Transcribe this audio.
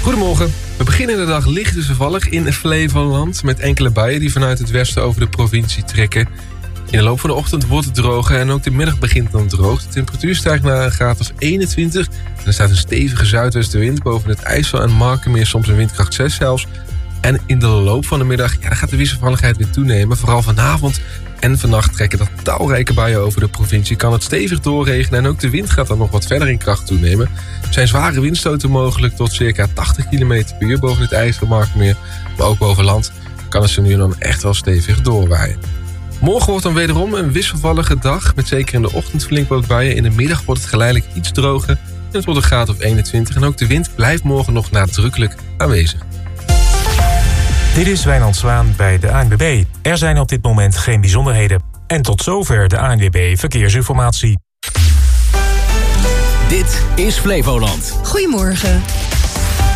Goedemorgen. We beginnen de dag licht wisselvallig in Flevoland met enkele buien die vanuit het westen over de provincie trekken. In de loop van de ochtend wordt het droger en ook de middag begint dan droog. De temperatuur stijgt naar een graad of 21. En er staat een stevige zuidwestenwind boven het IJssel en Markermeer, soms een windkracht 6 zelfs. En in de loop van de middag dan gaat de wisselvalligheid weer toenemen. Vooral vanavond en vannacht trekken er talrijke buien over de provincie. Kan het stevig doorregenen en ook de wind gaat dan nog wat verder in kracht toenemen. Er zijn zware windstoten mogelijk tot circa 80 km per uur boven het IJssel, Markermeer. Maar ook boven land kan het zo nu en dan echt wel stevig doorwaaien. Morgen wordt dan wederom een wisselvallige dag, met zeker in de ochtend flink wat buien. In de middag wordt het geleidelijk iets droger en het wordt een graad of 21. En ook de wind blijft morgen nog nadrukkelijk aanwezig. Dit is Wijnand Zwaan bij de ANWB. Er zijn op dit moment geen bijzonderheden. En tot zover de ANWB Verkeersinformatie. Dit is Flevoland. Goedemorgen.